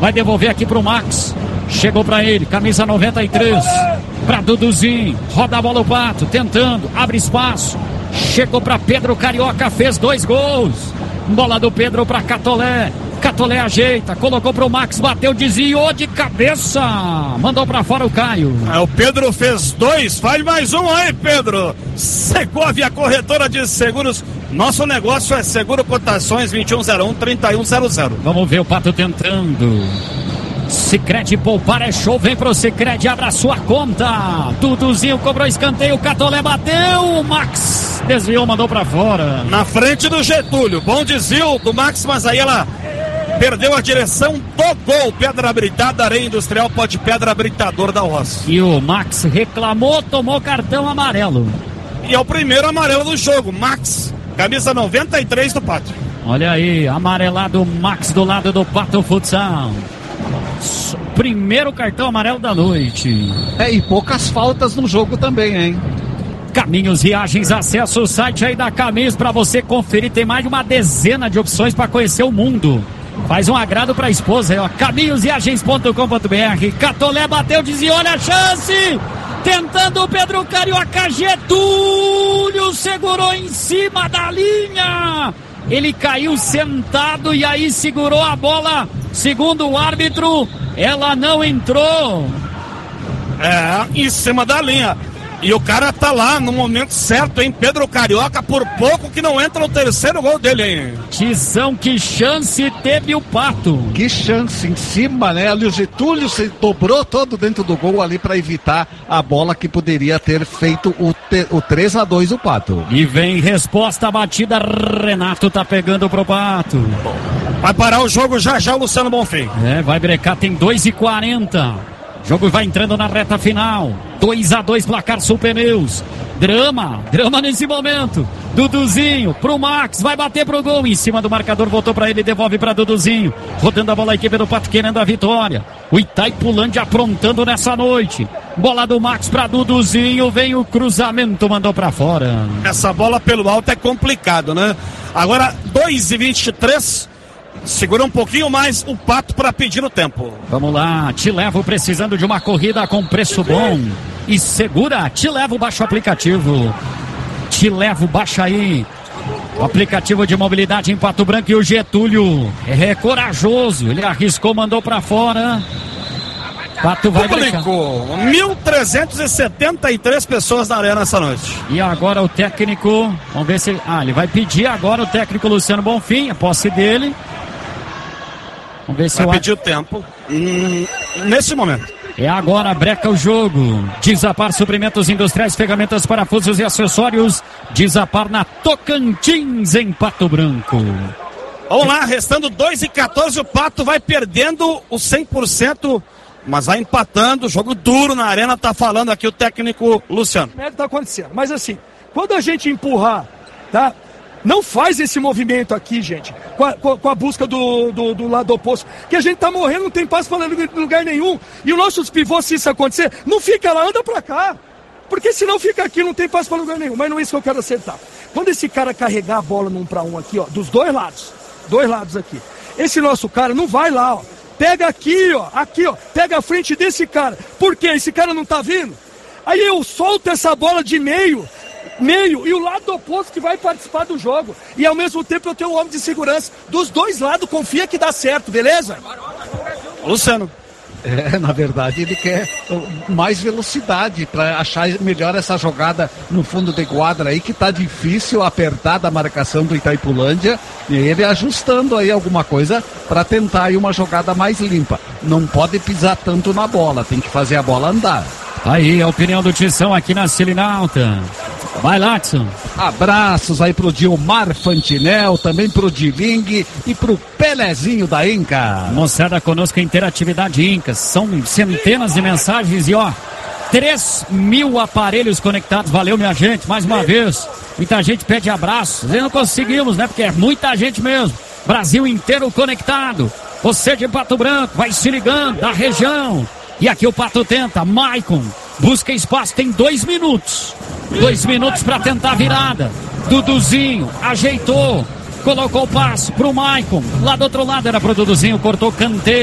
Vai devolver aqui pro Max. Chegou pra ele, camisa 93. Pra Duduzinho. Roda a bola o Pato, tentando, abre espaço. Chegou pra Pedro Carioca, fez 2 gols. Bola do Pedro pra Catolé. Catolé ajeita, colocou pro Max, bateu, desviou de cabeça. Mandou pra fora o Caio. O Pedro fez 2, faz mais um aí, Pedro. Segovia Corretora de Seguros. Nosso negócio é Seguro Cotações 2101-3100. Vamos ver o Pato tentando. Sicredi, poupar é show, vem pro Sicredi, abra sua conta. Duduzinho cobrou escanteio, Catolé bateu, Max desviou, mandou pra fora. Na frente do Getúlio, bom desvio do Max, mas aí ela perdeu a direção do gol. Pedra Britada, Areia Industrial, pó de pedra britador da Roça. E o Max reclamou, tomou cartão amarelo. E é o primeiro amarelo do jogo, Max, camisa 93 do Pato. Olha aí, amarelado Max do lado do Pato Futsal. Primeiro cartão amarelo da noite. E poucas faltas no jogo também, hein? Caminhos, Viagens, acessa o site aí da Caminhos para você conferir. Tem mais de uma dezena de opções para conhecer o mundo. Faz um agrado para a esposa aí, ó. Caminhosviagens.com.br. Catolé bateu, desviou, olha a chance. Tentando o Pedro Carioca, Getúlio segurou em cima da linha. Ele caiu sentado e aí segurou a bola. Segundo o árbitro, ela não entrou. Em cima da linha. E o cara tá lá no momento certo, hein? Pedro Carioca, por pouco que não entra no terceiro gol dele, hein? Tição, que chance teve o Pato. Que chance em cima, né? Ali o Getúlio se dobrou todo dentro do gol ali para evitar a bola que poderia ter feito o 3-2 o Pato. E vem resposta batida, Renato tá pegando pro Pato. Vai parar o jogo já o Luciano Bonfim. Vai brecar, tem 2:40. O jogo vai entrando na reta final. 2-2, placar Super News. Drama nesse momento. Duduzinho pro Max, vai bater pro gol. Em cima do marcador, voltou pra ele, devolve pra Duduzinho. Rodando a bola, a equipe do Pato querendo a vitória. O Itaipulândia aprontando nessa noite. Bola do Max pra Duduzinho, vem o cruzamento, mandou pra fora. Essa bola pelo alto é complicado, né? Agora, 2:23. Segura um pouquinho mais o Pato para pedir o tempo. Vamos lá, Te Levo precisando de uma corrida com preço bom e segura. Te Levo, baixa o aplicativo. Te Levo, baixa aí. O aplicativo de mobilidade em Pato Branco. E o Getúlio é corajoso, ele arriscou, mandou para fora. Pato vai brincar. 1.373 pessoas na arena essa noite. E agora o técnico, vamos ver se... ele vai pedir agora o técnico Luciano Bonfim, a posse dele. Vamos ver se vai pedir o tempo nesse momento. É agora, breca o jogo. Desapar Suprimentos Industriais, ferramentas, parafusos e acessórios. Desapar na Tocantins, em Pato Branco. Vamos lá, restando 2:14, o Pato vai perdendo o 100%, mas vai empatando. Jogo duro na arena, tá falando aqui o técnico Luciano. Tá acontecendo, mas assim, quando a gente empurrar, tá? Não faz esse movimento aqui, gente, com a busca do lado oposto, que a gente tá morrendo, não tem passo para lugar nenhum. E os nossos pivôs, se isso acontecer, não fica lá, anda pra cá. Porque se não fica aqui, não tem passo para lugar nenhum. Mas não é isso que eu quero acertar. Quando esse cara carregar a bola num para um aqui, ó, dos dois lados aqui, esse nosso cara não vai lá, ó. Pega aqui, ó, pega a frente desse cara. Por quê? Esse cara não tá vindo? Aí eu solto essa bola de meio, e o lado oposto que vai participar do jogo. E ao mesmo tempo eu tenho um homem de segurança. Dos dois lados, confia que dá certo, beleza? Luciano. Na verdade ele quer mais velocidade para achar melhor essa jogada no fundo de quadra aí, que tá difícil, apertada a marcação do Itaipulândia, e ele ajustando aí alguma coisa para tentar aí uma jogada mais limpa. Não pode pisar tanto na bola, tem que fazer a bola andar. Aí a opinião do Tição aqui na Cilinalta. Vai, Latson. Abraços aí pro Dilmar Fantinel, também pro Diling e pro Pelezinho da Inca. Moçada conosco, interatividade Incas. São centenas de mensagens e 3.000 aparelhos conectados. Valeu, minha gente, mais uma vez. Muita gente pede abraço. Não conseguimos, né? Porque é muita gente mesmo. Brasil inteiro conectado. Você de Pato Branco, vai se ligando da região. E aqui o Pato tenta, Maicon, busca espaço, tem 2 minutos. 2 minutos para tentar a virada. Duduzinho, ajeitou, colocou o passe pro Maicon. Lá do outro lado era pro Duduzinho, cortou canteiro.